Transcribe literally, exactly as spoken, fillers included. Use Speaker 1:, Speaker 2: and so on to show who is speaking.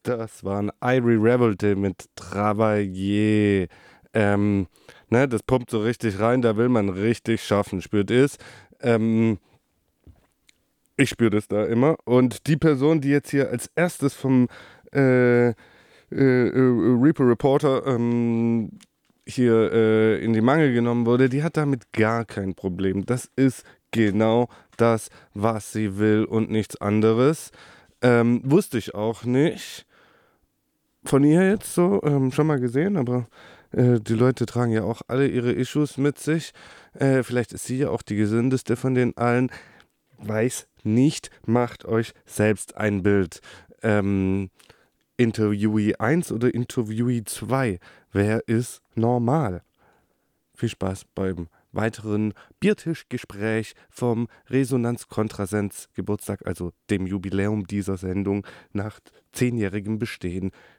Speaker 1: Das waren Irie Revolte mit Travailler. Ähm, ne, das pumpt so richtig rein, da will man richtig schaffen, spürt es. Ähm, ich spüre das da immer. Und die Person, die jetzt hier als erstes vom äh, äh, äh, Reaper Reporter ähm, hier äh, in die Mangel genommen wurde, die hat damit gar kein Problem. Das ist genau das, was sie will und nichts anderes. Ähm, wusste ich auch nicht von ihr jetzt so, ähm, schon mal gesehen, aber äh, die Leute tragen ja auch alle ihre Issues mit sich. Äh, vielleicht ist sie ja auch die gesündeste von den allen. Weiß nicht, macht euch selbst ein Bild. Ähm, Interviewee eins oder Interviewee zwei? Wer ist normal? Viel Spaß beim weiteren Biertischgespräch vom Resonanz-Kontrasens Geburtstag, also dem Jubiläum dieser Sendung nach zehnjährigem Bestehen.